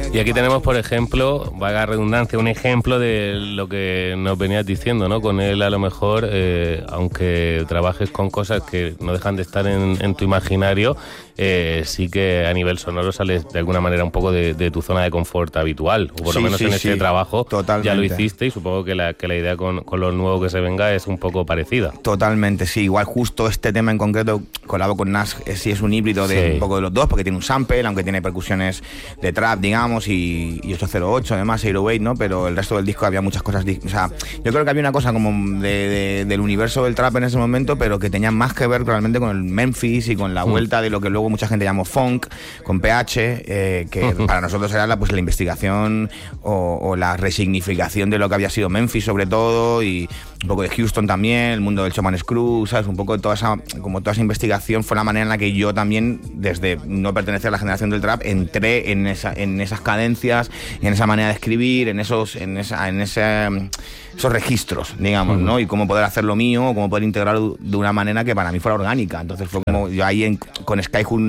Y aquí tenemos, por ejemplo, valga redundancia, un ejemplo de lo que nos venías diciendo, ¿no? Con él, a lo mejor, aunque trabajes con cosas que no dejan de estar en tu imaginario, sí que a nivel sonoro sales de alguna manera un poco de tu zona de confort habitual, o por lo menos en este trabajo totalmente. Ya lo hiciste, y supongo que la idea con lo nuevo que se venga es un poco parecida. Totalmente, sí, igual justo este tema en concreto, colabo con Nash, sí es un híbrido de un poco de los dos, porque tiene un sample, aunque tiene percusiones de trap, digamos, y 808, además, 808, ¿no? Pero el resto del disco había muchas cosas, o sea, yo creo que había una cosa como del universo del trap en ese momento, pero que tenía más que ver realmente con el Memphis y con la vuelta de lo que luego mucha gente llamó funk, con PH, que para nosotros era la investigación o la resignificación de lo que había sido Memphis sobre todo, y un poco de Houston también, el mundo del Chopin Screw, ¿sabes? Un poco de toda esa investigación fue la manera en la que yo también, desde no pertenecer a la generación del trap, entré en esas cadencias, en esa manera de escribir, en esos registros, digamos, ¿no? Y cómo poder hacer lo mío, cómo poder integrarlo de una manera que para mí fuera orgánica. Entonces fue como yo ahí con Skyhook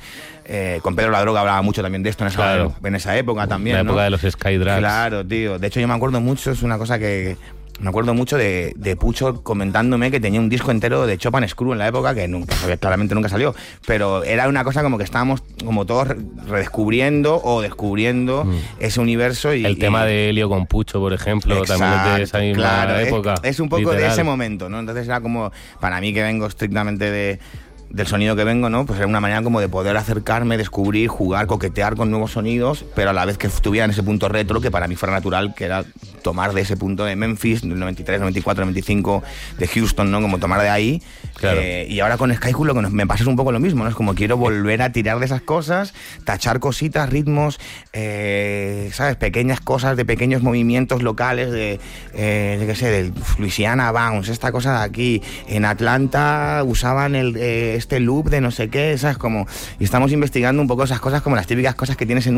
con Pedro La Droga hablaba mucho también de esto en esa época también, la época, ¿no? de los Skydrags. Claro, tío. De hecho, yo me acuerdo mucho, es una cosa que me acuerdo mucho de Pucho comentándome que tenía un disco entero de Chopin Screw en la época, que claramente nunca salió, pero era una cosa como que estábamos como todos redescubriendo o descubriendo ese universo. Y el tema de Helio con Pucho, por ejemplo, exacto, también es de esa misma época. Es un poco literal. De ese momento, ¿no? Entonces era como, para mí que vengo estrictamente del sonido que vengo, ¿no? Pues era una manera como de poder acercarme, descubrir, jugar, coquetear con nuevos sonidos, pero a la vez que estuviera en ese punto retro, que para mí fuera natural, que era tomar de ese punto de Memphis, del 93, 94, 95, de Houston, ¿no? Como tomar de ahí. Claro. Y ahora con Skyhook lo que me pasa es un poco lo mismo, ¿no? Es como quiero volver a tirar de esas cosas, tachar cositas, ritmos, ¿sabes? Pequeñas cosas de pequeños movimientos locales de, yo qué sé, del Louisiana Bounce, esta cosa de aquí. En Atlanta usaban este loop de no sé qué, ¿sabes? Como, y estamos investigando un poco esas cosas, como las típicas cosas que tienes en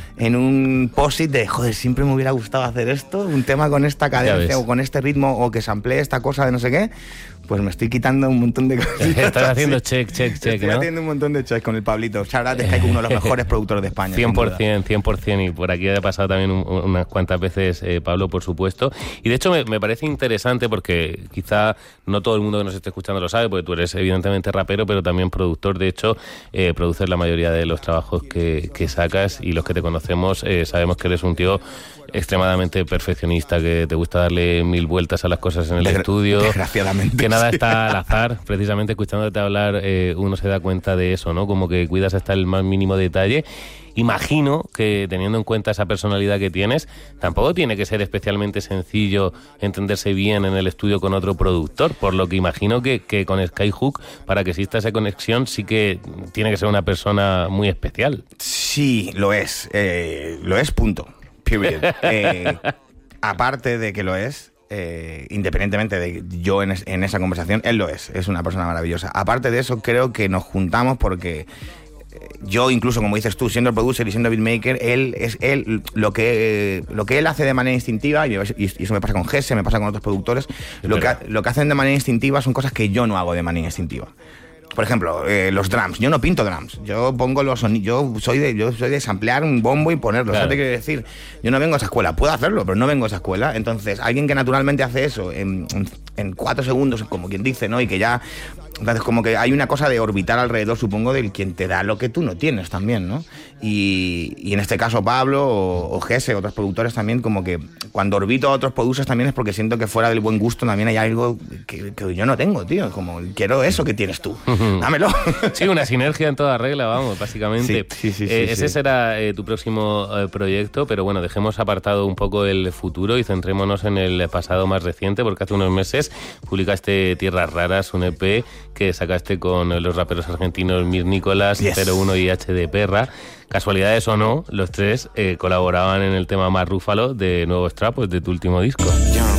un post-it de, joder, siempre me hubiera gustado hacer esto, un tema con esta cadencia o con este ritmo, o que samplee esta cosa de no sé qué. Pues me estoy quitando un montón de cosas. Estás haciendo check, estoy haciendo un montón de checks con el Pablito. Shout-out es que hay uno de los mejores productores de España. 100%, y por aquí ha pasado también unas cuantas veces Pablo, por supuesto. Y de hecho me parece interesante porque quizá no todo el mundo que nos esté escuchando lo sabe, porque tú eres evidentemente rapero, pero también productor. De hecho, produces la mayoría de los trabajos que sacas, y los que te conocemos sabemos que eres un tío extremadamente perfeccionista, que te gusta darle 1000 vueltas a las cosas en el estudio, desgraciadamente, que nada está al azar. Precisamente escuchándote hablar uno se da cuenta de eso, ¿no? Como que cuidas hasta el más mínimo detalle. Imagino que, teniendo en cuenta esa personalidad que tienes, tampoco tiene que ser especialmente sencillo entenderse bien en el estudio con otro productor, por lo que imagino que con Skyhook, para que exista esa conexión, sí que tiene que ser una persona muy especial. Sí, lo es, punto. Period. Aparte de que lo es, independientemente de yo en esa conversación, él lo es una persona maravillosa. Aparte de eso, creo que nos juntamos porque yo, incluso como dices tú, siendo el producer y siendo beatmaker, lo que él hace de manera instintiva, y eso me pasa con Jesse, me pasa con otros productores, lo que hacen de manera instintiva son cosas que yo no hago de manera instintiva. Por ejemplo, los drums. Yo no pinto drums. Yo pongo los sonidos. Yo soy de samplear un bombo y ponerlo. Claro. ¿Sabes qué quiero decir? Yo no vengo a esa escuela. Puedo hacerlo, pero no vengo a esa escuela. Entonces, alguien que naturalmente hace eso en 4 segundos, como quien dice, ¿no? Y que ya... Entonces, como que hay una cosa de orbitar alrededor, supongo, del quien te da lo que tú no tienes también, ¿no? Y en este caso Pablo o Jesse, otros productores también, como que cuando orbito a otros producers también es porque siento que fuera del buen gusto también hay algo que yo no tengo, tío. Como, quiero eso que tienes tú. Dámelo. Sí, una sinergia en toda regla, vamos, básicamente. Sí, ese será tu próximo proyecto, pero bueno, dejemos apartado un poco el futuro y centrémonos en el pasado más reciente, porque hace unos meses publicaste Tierras Raras, un EP que sacaste con los raperos argentinos Mir Nicolás, 01 y HD Perra. Casualidades o no, los tres colaboraban en el tema Más Rúfalo de Nuevo Strap, pues de tu último disco.